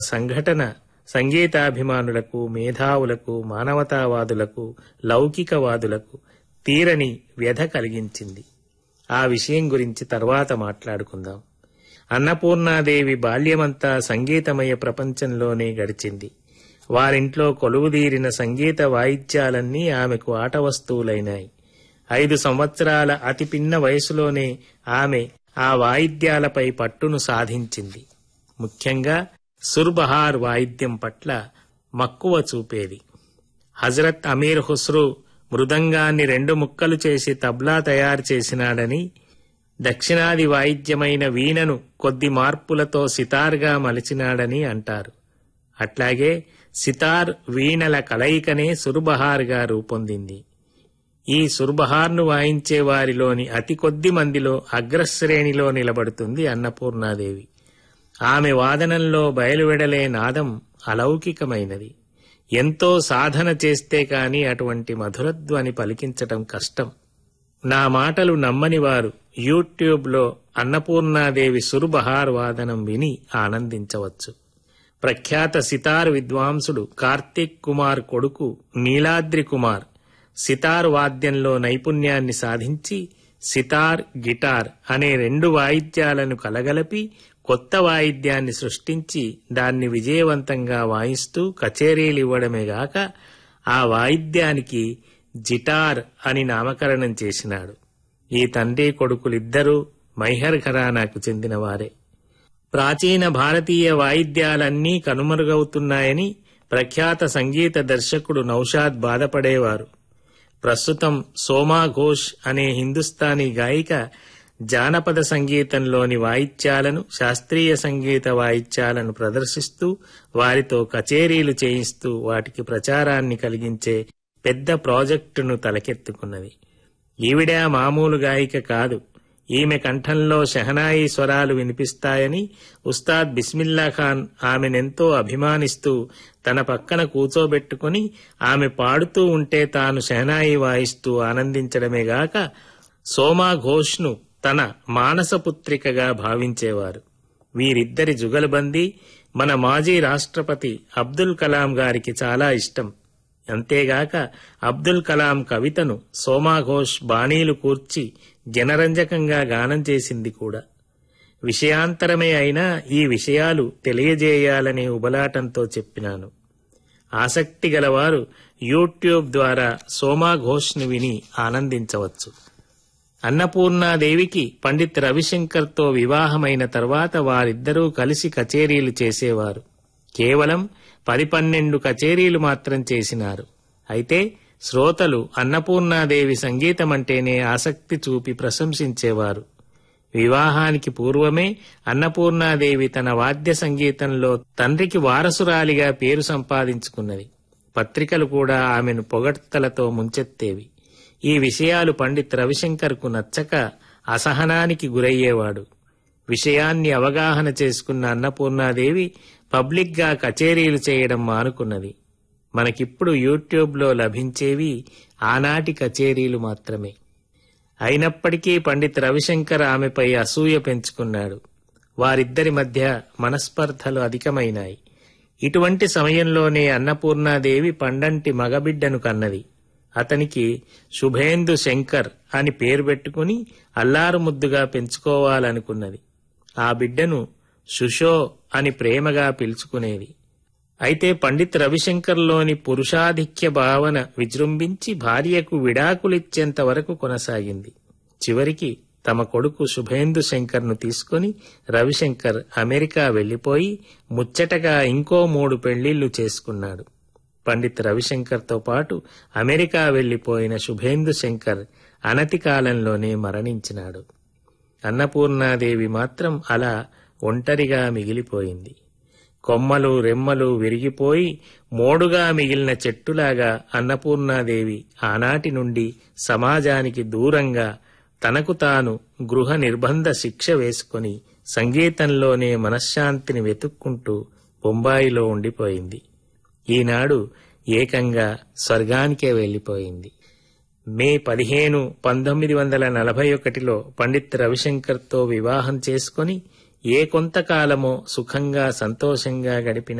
సంఘటన సంగీతాభిమానులకు, మేధావులకు, మానవతావాదులకు, లౌకికవాదులకు తీరని వ్యధ కలిగించింది. ఆ విషయం గురించి తర్వాత మాట్లాడుకుందాం. అన్నపూర్ణాదేవి బాల్యమంతా సంగీతమయ ప్రపంచంలోనే గడిచింది. వారింట్లో కొలువుదీరిన సంగీత వాయిద్యాలన్నీ ఆమెకు ఆట వస్తువులైనాయి. 5 సంవత్సరాల అతి పిన్న వయసులోనే ఆమె ఆ వాయిద్యాలపై పట్టును సాధించింది. ముఖ్యంగా సుర్బహార్ వాయిద్యం పట్ల మక్కువ చూపేది. హజరత్ అమీర్ ఖుస్రూ మృదంగాన్ని 2 ముక్కలు చేసి తబ్లా తయారు చేసినాడని, దక్షిణాది వాయిద్యమైన వీణను కొద్ది మార్పులతో సితార్గా మలిచినాడని అంటారు. అట్లాగే సితార్, వీణల కలయికనే సుర్బహార్గా రూపొందింది. ఈ సుర్బహార్ను వాయించే వారిలోని అతి కొద్ది మందిలో అగ్రశ్రేణిలో నిలబడుతుంది అన్నపూర్ణాదేవి. ఆమె వాదనంలో బయలువెడలే నాదం అలౌకికమైనది. ఎంతో సాధన చేస్తే కాని అటువంటి మధురధ్వని పలికించటం కష్టం. నా మాటలు నమ్మని వారు యూట్యూబ్లో అన్నపూర్ణాదేవి సుర్బహార్ వాదనం విని ఆనందించవచ్చు. ప్రఖ్యాత సితార్ విద్వాంసుడు కార్తీక్ కుమార్ కొడుకు నీలాద్రి కుమార్ సితార్ వాద్యంలో నైపుణ్యాన్ని సాధించి సితార్, గిటార్ అనే 2 వాయిద్యాలను కలగలిపి కొత్త వాయిద్యాన్ని సృష్టించి దాన్ని విజయవంతంగా వాయిస్తూ కచేరీలివ్వడమేగాక ఆ వాయిద్యానికి జిటార్ అని నామకరణం చేసినాడు. ఈ తండ్రి కొడుకులిద్దరూ మైహర్ ఘరానాకు చెందినవారే. ప్రాచీన భారతీయ వాయిద్యాలన్నీ కనుమరుగవుతున్నాయని ప్రఖ్యాత సంగీత దర్శకుడు నౌషాద్ బాధపడేవారు. ప్రస్తుతం సోమా ఘోష్ అనే హిందుస్థానీ గాయిక జానపద సంగీతంలోని వాయిద్యాలను, శాస్త్రీయ సంగీత వాయిద్యాలను ప్రదర్శిస్తూ వారితో కచేరీలు చేయిస్తూ వాటికి ప్రచారాన్ని కలిగించే పెద్ద ప్రాజెక్టును తలకెత్తుకున్నది. ఈవిడ మామూలు గాయిక కాదు. ఈమె కంఠంలో షహనాయి స్వరాలు వినిపిస్తాయని ఉస్తాద్ బిస్మిల్లా ఖాన్ ఆమెనెంతో అభిమానిస్తూ తన పక్కన కూచోబెట్టుకుని ఆమె పాడుతూ ఉంటే తాను షహనాయి వాయిస్తూ ఆనందించడమేగాక సోమా ఘోష్ను తన మానసపుత్రికగా భావించేవారు. వీరిద్దరి జుగల్బందీ మన మాజీ రాష్ట్రపతి అబ్దుల్ కలాం గారికి చాలా ఇష్టం. అంతేగాక అబ్దుల్ కలాం కవితను సోమా ఘోష్ బాణీలు కూర్చి జనరంజకంగా గానం చేసింది కూడా. విషయాంతరమే అయినా ఈ విషయాలు తెలియజేయాలనే ఉబలాటంతో చెప్పినాను. ఆసక్తి గలవారు యూట్యూబ్ ద్వారా సోమా ఘోష్ను విని ఆనందించవచ్చు. అన్నపూర్ణాదేవికి పండిత్ రవిశంకర్తో వివాహమైన తర్వాత వారిద్దరూ కలిసి కచేరీలు చేసేవారు. కేవలం 10-12 కచేరీలు మాత్రం చేసినారు. అయితే శ్రోతలు అన్నపూర్ణాదేవి సంగీతమంటేనే ఆసక్తి చూపి ప్రశంసించేవారు. వివాహానికి పూర్వమే అన్నపూర్ణాదేవి తన వాద్య సంగీతంలో తండ్రికి వారసురాలిగా పేరు సంపాదించుకున్నది. పత్రికలు కూడా ఆమెను పొగడ్తలతో ముంచెత్తేవి. ఈ విషయాలు పండిత్ రవిశంకర్కు నచ్చక అసహనానికి గురయ్యేవాడు. విషయాన్ని అవగాహన చేసుకున్న అన్నపూర్ణాదేవి పబ్లిక్గా కచేరీలు చేయడం మానుకున్నది. మనకిప్పుడు యూట్యూబ్లో లభించేవి ఆనాటి కచేరీలు మాత్రమే. అయినప్పటికీ పండిత్ రవిశంకర్ ఆమెపై అసూయ పెంచుకున్నాడు. వారిద్దరి మధ్య మనస్పర్ధలు అధికమైనాయి. ఇటువంటి సమయంలోనే అన్నపూర్ణాదేవి పండంటి మగబిడ్డను కన్నది. అతనికి శుభేందు శంకర్ అని పేరు పెట్టుకుని అల్లారుముద్దుగా పెంచుకోవాలనుకున్నది. ఆ బిడ్డను శుషో అని ప్రేమగా పిలుచుకునేది. అయితే పండిత్ రవిశంకర్లోని పురుషాధిక్య భావన విజృంభించి భార్యకు విడాకులిచ్చేంత వరకు కొనసాగింది. చివరికి తమ కొడుకు శుభేందు శంకర్ను తీసుకుని రవిశంకర్ అమెరికా వెళ్లిపోయి ముచ్చటగా ఇంకో 3 పెళ్లిళ్లు చేసుకున్నాడు. పండిత్ రవిశంకర్తో పాటు అమెరికా వెళ్లిపోయిన శుభేందు శంకర్ అనతి కాలంలోనే మరణించినాడు. అన్నపూర్ణాదేవి మాత్రం అలా ఒంటరిగా మిగిలిపోయింది. కొమ్మలు రెమ్మలు విరిగిపోయి మోడుగా మిగిలిన చెట్టులాగా అన్నపూర్ణాదేవి ఆనాటి నుండి సమాజానికి దూరంగా తనకు తాను గృహ నిర్బంధ శిక్ష వేసుకుని సంగీతంలోనే మనశ్శాంతిని వెతుక్కుంటూ బొంబాయిలో ఉండిపోయింది. ఈనాడు ఏకంగా స్వర్గానికే వెళ్లిపోయింది. మే 15, 1941లో పండిత్ రవిశంకర్తో వివాహం చేసుకుని ఏ కొంతకాలమో సుఖంగా సంతోషంగా గడిపిన